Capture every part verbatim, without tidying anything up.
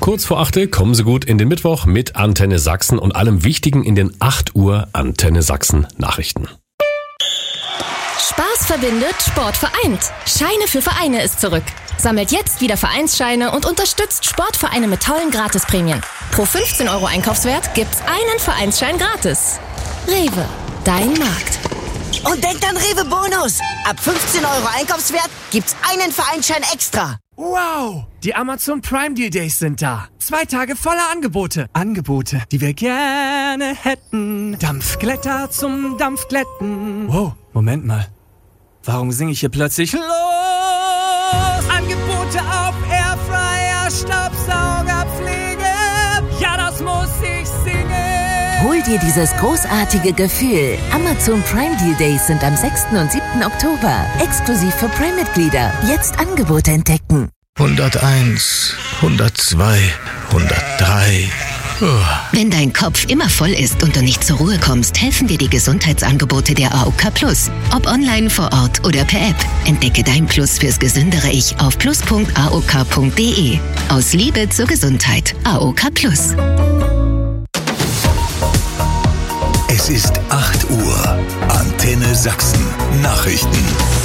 Kurz vor acht kommen Sie gut in den Mittwoch mit Antenne Sachsen und allem Wichtigen in den acht Uhr Antenne Sachsen Nachrichten. Spaß verbindet, Sport vereint. Scheine für Vereine ist zurück. Sammelt jetzt wieder Vereinsscheine und unterstützt Sportvereine mit tollen Gratisprämien. Pro fünfzehn Euro Einkaufswert gibt's einen Vereinsschein gratis. Rewe, dein Markt. Und denkt an Rewe Bonus. Ab fünfzehn Euro Einkaufswert gibt's einen Vereinsschein extra. Wow, die Amazon Prime Deal Days sind da. Zwei Tage voller Angebote. Angebote, die wir gerne hätten. Dampfglätter zum Dampfglätten. Wow, Moment mal. Warum singe ich hier plötzlich los? Angebote auf Airfryer, Staubsaugerpflege. Ja, das muss ich singen. Hol dir dieses großartige Gefühl. Amazon Prime Deal Days sind am sechsten und siebten Oktober. Exklusiv für Prime-Mitglieder. Jetzt Angebote entdecken. hunderteins, hundertzwei, hundertdrei. Wenn dein Kopf immer voll ist und du nicht zur Ruhe kommst, helfen dir die Gesundheitsangebote der A O K Plus. Ob online, vor Ort oder per App. Entdecke dein Plus fürs gesündere Ich auf plus punkt a o k punkt d e. Aus Liebe zur Gesundheit. A O K Plus. Es ist acht Uhr. Antenne Sachsen. Nachrichten.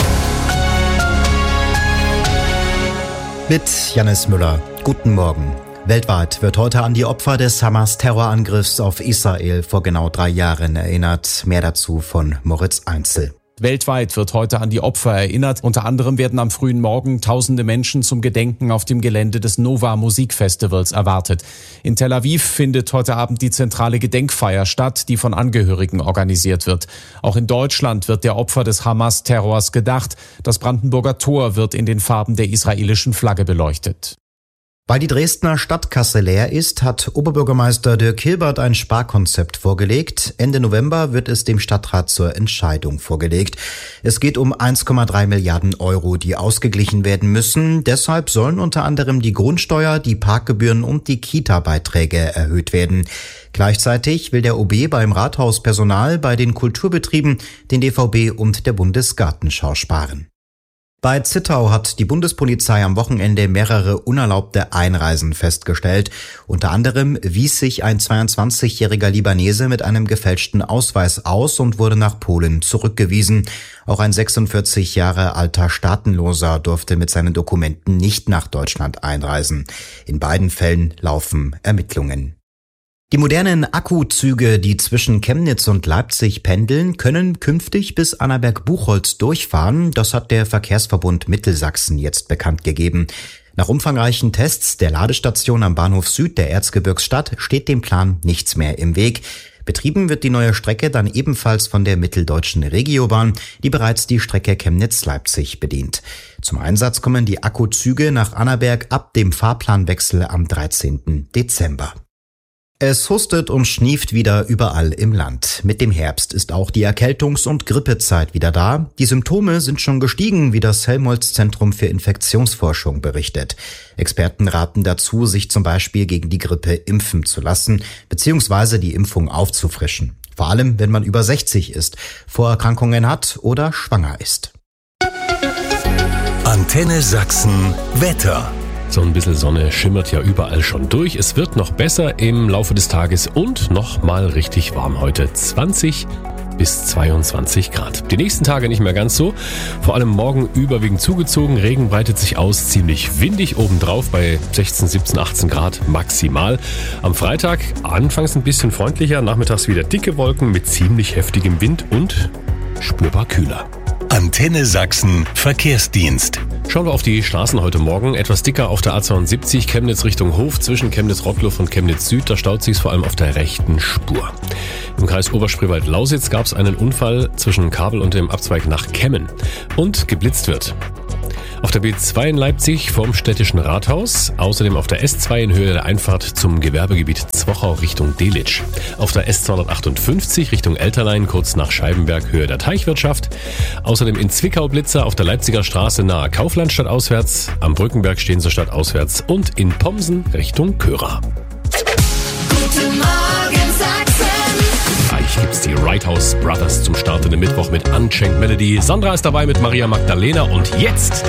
Mit Jannis Müller. Guten Morgen. Weltweit wird heute an die Opfer des Hamas-Terrorangriffs auf Israel vor genau drei Jahren erinnert. Mehr dazu von Moritz Einzel. Weltweit wird heute an die Opfer erinnert. Unter anderem werden am frühen Morgen tausende Menschen zum Gedenken auf dem Gelände des Nova Musikfestivals erwartet. In Tel Aviv findet heute Abend die zentrale Gedenkfeier statt, die von Angehörigen organisiert wird. Auch in Deutschland wird der Opfer des Hamas-Terrors gedacht. Das Brandenburger Tor wird in den Farben der israelischen Flagge beleuchtet. Weil die Dresdner Stadtkasse leer ist, hat Oberbürgermeister Dirk Hilbert ein Sparkonzept vorgelegt. Ende November wird es dem Stadtrat zur Entscheidung vorgelegt. Es geht um eins Komma drei Milliarden Euro, die ausgeglichen werden müssen. Deshalb sollen unter anderem die Grundsteuer, die Parkgebühren und die Kita-Beiträge erhöht werden. Gleichzeitig will der O B beim Rathauspersonal, bei den Kulturbetrieben, den D V B und der Bundesgartenschau sparen. Bei Zittau hat die Bundespolizei am Wochenende mehrere unerlaubte Einreisen festgestellt. Unter anderem wies sich ein zweiundzwanzigjähriger Libanese mit einem gefälschten Ausweis aus und wurde nach Polen zurückgewiesen. Auch ein sechsundvierzig Jahre alter Staatenloser durfte mit seinen Dokumenten nicht nach Deutschland einreisen. In beiden Fällen laufen Ermittlungen. Die modernen Akkuzüge, die zwischen Chemnitz und Leipzig pendeln, können künftig bis Annaberg-Buchholz durchfahren. Das hat der Verkehrsverbund Mittelsachsen jetzt bekannt gegeben. Nach umfangreichen Tests der Ladestation am Bahnhof Süd der Erzgebirgsstadt steht dem Plan nichts mehr im Weg. Betrieben wird die neue Strecke dann ebenfalls von der Mitteldeutschen Regiobahn, die bereits die Strecke Chemnitz-Leipzig bedient. Zum Einsatz kommen die Akkuzüge nach Annaberg ab dem Fahrplanwechsel am dreizehnten Dezember. Es hustet und schnieft wieder überall im Land. Mit dem Herbst ist auch die Erkältungs- und Grippezeit wieder da. Die Symptome sind schon gestiegen, wie das Helmholtz-Zentrum für Infektionsforschung berichtet. Experten raten dazu, sich zum Beispiel gegen die Grippe impfen zu lassen, beziehungsweise die Impfung aufzufrischen. Vor allem, wenn man über sechzig ist, Vorerkrankungen hat oder schwanger ist. Antenne Sachsen Wetter. So ein bisschen Sonne schimmert ja überall schon durch. Es wird noch besser im Laufe des Tages und noch mal richtig warm heute. zwanzig bis zweiundzwanzig Grad. Die nächsten Tage nicht mehr ganz so. Vor allem morgen überwiegend zugezogen. Regen breitet sich aus, ziemlich windig obendrauf bei sechzehn, siebzehn, achtzehn Grad maximal. Am Freitag anfangs ein bisschen freundlicher, nachmittags wieder dicke Wolken mit ziemlich heftigem Wind und spürbar kühler. Antenne Sachsen Verkehrsdienst. Schauen wir auf die Straßen heute Morgen. Etwas dicker auf der A zweiundsiebzig, Chemnitz Richtung Hof, zwischen Chemnitz-Rottluff und Chemnitz Süd. Da staut sich's vor allem auf der rechten Spur. Im Kreis Oberspreewald-Lausitz gab es einen Unfall zwischen Kabel und dem Abzweig nach Kemmen und geblitzt wird. Auf der B zwei in Leipzig vorm Städtischen Rathaus, außerdem auf der S zwei in Höhe der Einfahrt zum Gewerbegebiet Zwochau Richtung Delitzsch. Auf der S zweihundertachtundfünfzig Richtung Elterlein kurz nach Scheibenberg Höhe der Teichwirtschaft. Außerdem in Zwickau Blitzer auf der Leipziger Straße nahe Kauflandstadt auswärts, am Brückenberg Steenser Stadt auswärts und in Pomsen Richtung Köra. Guten Morgen Sachsen! Gleich gibt's die Righthouse Brothers zum Start in den Mittwoch mit Unchained Melody. Sandra ist dabei mit Maria Magdalena und jetzt